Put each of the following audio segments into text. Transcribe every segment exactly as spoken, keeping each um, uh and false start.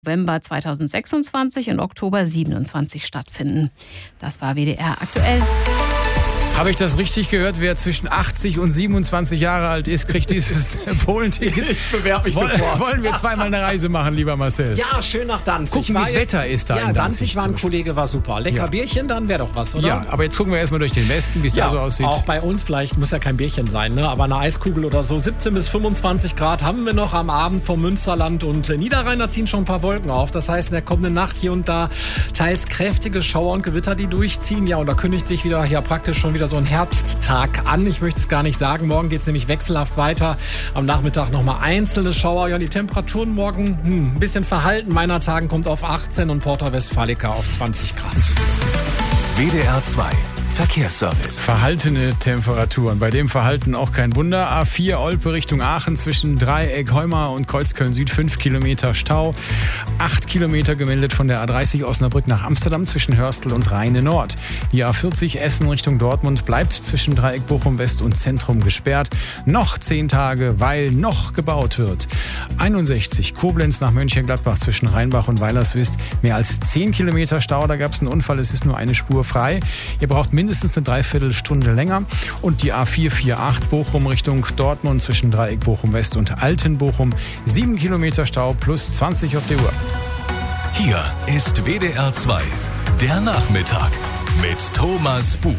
November zweitausendsechsundzwanzig und Oktober siebenundzwanzig stattfinden. Das war W D R aktuell. Habe ich das richtig gehört? Wer zwischen achtzig und siebenundzwanzig Jahre alt ist, kriegt dieses Polen-Ticket. Ich bewerbe mich Woll, sofort. Wollen wir zweimal eine Reise machen, lieber Marcel? Ja, schön nach Danzig. Gucken, wie das Wetter ist da ja, in Danzig. Danzig war ein Kollege, war super. Lecker Ja. Bierchen, dann wäre doch was, oder? Ja, aber jetzt gucken wir erstmal durch den Westen, wie es Ja, da so aussieht. auch bei uns vielleicht, muss ja kein Bierchen sein, ne? Aber eine Eiskugel oder so. siebzehn bis fünfundzwanzig Grad haben wir noch am Abend vom Münsterland und äh, Niederrhein, da ziehen schon ein paar Wolken auf. Das heißt, in der kommenden Nacht hier und da teils kräftige Schauer und Gewitter, die durchziehen. Ja, und da kündigt sich wieder ja praktisch schon wieder so ein Herbsttag an. Ich möchte es gar nicht sagen. Morgen geht es nämlich wechselhaft weiter. Am Nachmittag nochmal einzelne Schauer. Ja, die Temperaturen morgen hm, ein bisschen verhalten. Weinertagen kommt auf achtzehn und Porta Westfalica auf zwanzig Grad. W D R zwei Verkehrsservice. Verhaltene Temperaturen. Bei dem Verhalten auch kein Wunder. A vier Olpe Richtung Aachen zwischen Dreieck Heumar und Kreuzköln Süd fünf Kilometer Stau. acht Kilometer gemeldet von der A dreißig Osnabrück nach Amsterdam zwischen Hörstel und Rheine Nord. Die A vierzig Essen Richtung Dortmund bleibt zwischen Dreieck Bochum West und Zentrum gesperrt. Noch zehn Tage, weil noch gebaut wird. einundsechzig Koblenz nach Mönchengladbach zwischen Rheinbach und Weilerswist. Mehr als zehn Kilometer Stau. Da gab es einen Unfall. Es ist nur eine Spur frei. Ihr braucht mindestens eine Dreiviertelstunde länger. Und die A vier vierundachtzig Bochum Richtung Dortmund zwischen Dreieck Bochum West und Altenbochum. sieben Kilometer Stau plus zwanzig auf der Uhr. Hier ist W D R zwei, der Nachmittag mit Thomas Bug.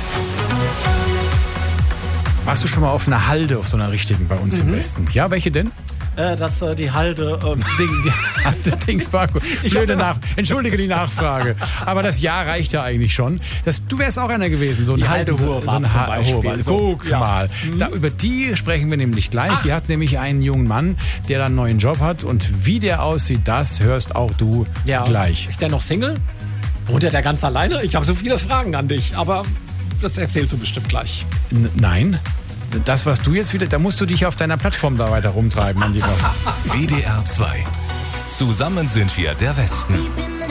Warst du schon mal auf einer Halde, auf so einer richtigen bei uns Mhm. im Westen? Ja, welche denn? Äh, das äh, die Halde. Ähm, Ding, die Halde Dingsparko. Blöde Nach Entschuldige die Nachfrage. Aber das Jahr reicht ja eigentlich schon. Das, du wärst auch einer gewesen. So ein Die Halde so, Hohe so ein war zum Ha- Beispiel. Hohe Wald. So, Guck ja. mal. Da, über die sprechen wir nämlich gleich. Ach. Die hat nämlich einen jungen Mann, der dann einen neuen Job hat. Und wie der aussieht, das hörst auch du ja. gleich. Ist der noch Single? Wohnt der ganz alleine? Ich habe so viele Fragen an dich, aber das erzählst du bestimmt gleich. N nein. Das, was du jetzt wieder, da musst du dich auf deiner Plattform da weiter rumtreiben, mein Lieber. W D R zwei. Zusammen sind wir der Westen.